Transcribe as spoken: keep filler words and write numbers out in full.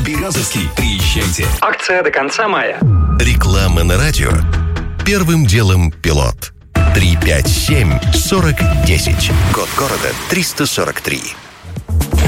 Березовский. Приезжайте. Акция до конца мая. Реклама на радио. Первым делом пилот. три пять семь сорок десять. Код города триста сорок три.